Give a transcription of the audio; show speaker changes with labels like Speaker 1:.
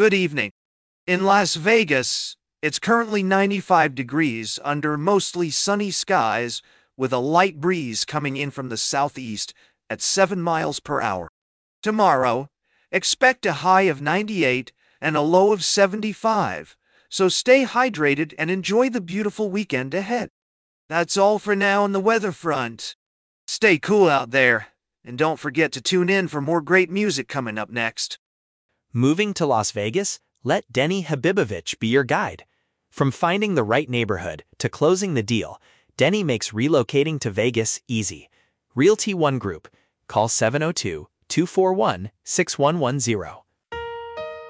Speaker 1: Good evening. In Las Vegas, it's currently 95 degrees under mostly sunny skies with a light breeze coming in from the southeast at 7 miles per hour. Tomorrow, expect a high of 98 and a low of 75, so stay hydrated and enjoy the beautiful weekend ahead. That's all for now on the weather front. Stay cool out there, and don't forget to tune in for more great music coming up next.
Speaker 2: Moving to Las Vegas? Let Denny Habibovich be your guide. From finding the right neighborhood to closing the deal, Denny makes relocating to Vegas easy. Realty One Group. Call 702-241-6110.